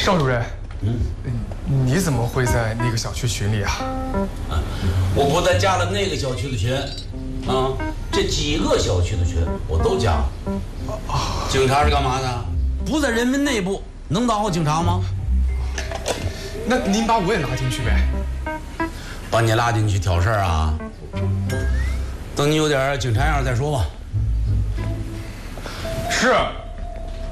邵主任，你怎么会在那个小区群里啊？ 我不但加了那个小区的群，啊，这几个小区的群我都加了。警察是干嘛的？不在人民内部，能当好警察吗？ 那您把我也拉进去呗。 把你拉进去挑事儿啊？等你有点警察样再说吧。 是。